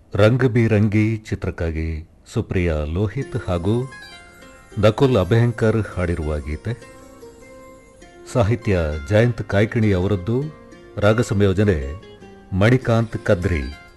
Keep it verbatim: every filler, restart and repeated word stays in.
ರಂಗಬಿರಂಗಿ ಚಿತ್ರಕ್ಕಾಗಿ ಸುಪ್ರಿಯಾ ಲೋಹಿತ್ ಹಾಗೂ ನಕುಲ್ ಅಭಯಂಕರ್ ಹಾಡಿರುವ ಗೀತೆ. ಸಾಹಿತ್ಯ ಜಯಂತ್ ಕಾಯ್ಕಿಣಿ ಅವರದ್ದು, ರಾಗ ಸಂಯೋಜನೆ ಮಣಿಕಾಂತ್ ಕದ್ರಿ.